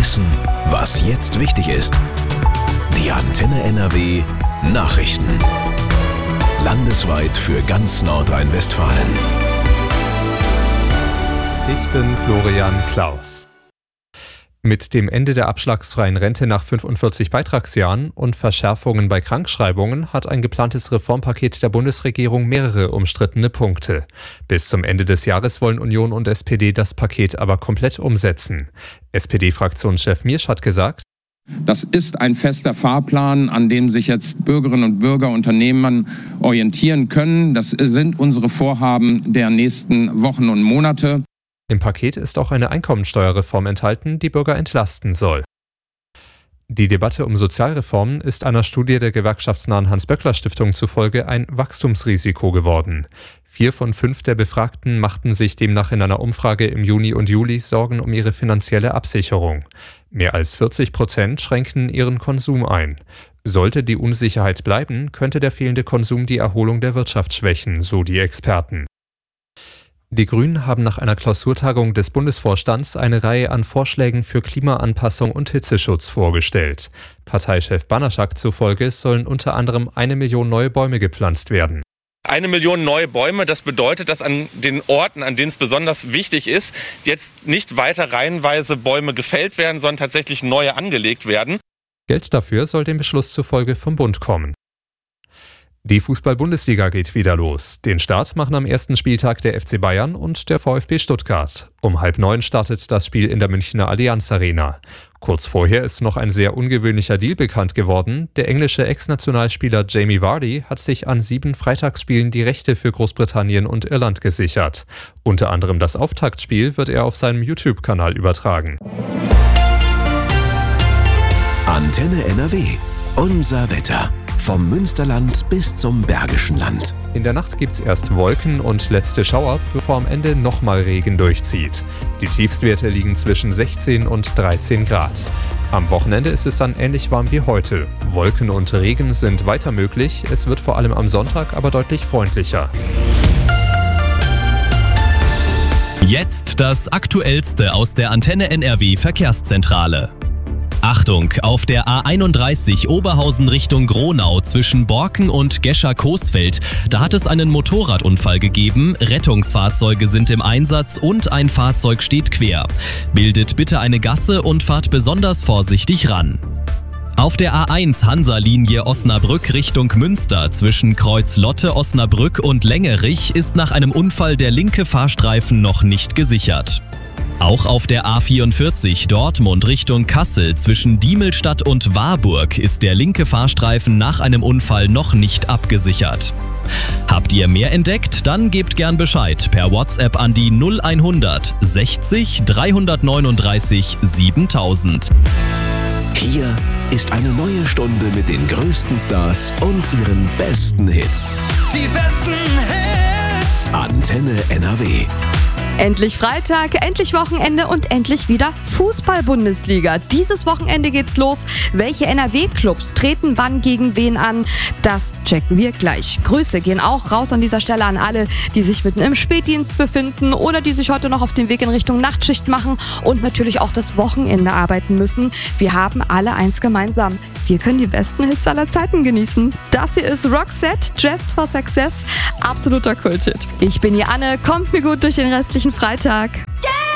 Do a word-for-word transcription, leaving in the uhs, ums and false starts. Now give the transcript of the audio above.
Wissen, was jetzt wichtig ist. Die Antenne N R W Nachrichten. Landesweit für ganz Nordrhein-Westfalen. Ich bin Florian Klaus. Mit dem Ende der abschlagsfreien Rente nach fünfundvierzig Beitragsjahren und Verschärfungen bei Krankschreibungen hat ein geplantes Reformpaket der Bundesregierung mehrere umstrittene Punkte. Bis zum Ende des Jahres wollen Union und S P D das Paket aber komplett umsetzen. S P D-Fraktionschef Miersch hat gesagt: Das ist ein fester Fahrplan, an dem sich jetzt Bürgerinnen und Bürger, Unternehmen orientieren können. Das sind unsere Vorhaben der nächsten Wochen und Monate. Im Paket ist auch eine Einkommensteuerreform enthalten, die Bürger entlasten soll. Die Debatte um Sozialreformen ist einer Studie der gewerkschaftsnahen Hans-Böckler-Stiftung zufolge ein Wachstumsrisiko geworden. Vier von fünf der Befragten machten sich demnach in einer Umfrage im Juni und Juli Sorgen um ihre finanzielle Absicherung. Mehr als vierzig Prozent schränkten ihren Konsum ein. Sollte die Unsicherheit bleiben, könnte der fehlende Konsum die Erholung der Wirtschaft schwächen, so die Experten. Die Grünen haben nach einer Klausurtagung des Bundesvorstands eine Reihe an Vorschlägen für Klimaanpassung und Hitzeschutz vorgestellt. Parteichef Banaschak zufolge sollen unter anderem eine Million neue Bäume gepflanzt werden. Eine Million neue Bäume, das bedeutet, dass an den Orten, an denen es besonders wichtig ist, jetzt nicht weiter reihenweise Bäume gefällt werden, sondern tatsächlich neue angelegt werden. Geld dafür soll dem Beschluss zufolge vom Bund kommen. Die Fußball-Bundesliga geht wieder los. Den Start machen am ersten Spieltag der F C Bayern und der VfB Stuttgart. Um halb neun startet das Spiel in der Münchner Allianz Arena. Kurz vorher ist noch ein sehr ungewöhnlicher Deal bekannt geworden. Der englische Ex-Nationalspieler Jamie Vardy hat sich an sieben Freitagsspielen die Rechte für Großbritannien und Irland gesichert. Unter anderem das Auftaktspiel wird er auf seinem YouTube-Kanal übertragen. Antenne N R W. Unser Wetter. Vom Münsterland bis zum Bergischen Land. In der Nacht gibt's erst Wolken und letzte Schauer, bevor am Ende nochmal Regen durchzieht. Die Tiefstwerte liegen zwischen sechzehn und dreizehn Grad. Am Wochenende ist es dann ähnlich warm wie heute. Wolken und Regen sind weiter möglich. Es wird vor allem am Sonntag aber deutlich freundlicher. Jetzt das Aktuellste aus der Antenne N R W Verkehrszentrale. Achtung, auf der A einunddreißig Oberhausen Richtung Gronau zwischen Borken und Gescher-Coesfeld, da hat es einen Motorradunfall gegeben, Rettungsfahrzeuge sind im Einsatz und ein Fahrzeug steht quer. Bildet bitte eine Gasse und fahrt besonders vorsichtig ran. Auf der A eins Hansa-Linie Osnabrück Richtung Münster zwischen Kreuz Lotte, Osnabrück und Längerich ist nach einem Unfall der linke Fahrstreifen noch nicht gesichert. Auch auf der A vierundvierzig Dortmund Richtung Kassel zwischen Diemelstadt und Warburg ist der linke Fahrstreifen nach einem Unfall noch nicht abgesichert. Habt ihr mehr entdeckt? Dann gebt gern Bescheid per WhatsApp an die null hundert sechzig dreihundertneununddreißig siebentausend. Hier ist eine neue Stunde mit den größten Stars und ihren besten Hits. Die besten Hits! Antenne N R W. Endlich Freitag, endlich Wochenende und endlich wieder Fußball-Bundesliga. Dieses Wochenende geht's los. Welche N R W-Clubs treten wann gegen wen an? Das checken wir gleich. Grüße gehen auch raus an dieser Stelle an alle, die sich mitten im Spätdienst befinden oder die sich heute noch auf den Weg in Richtung Nachtschicht machen und natürlich auch das Wochenende arbeiten müssen. Wir haben alle eins gemeinsam. Wir können die besten Hits aller Zeiten genießen. Das hier ist Roxette, Dressed for Success. Absoluter Kulthit. Ich bin die Anne, kommt mir gut durch den restlichen Freitag.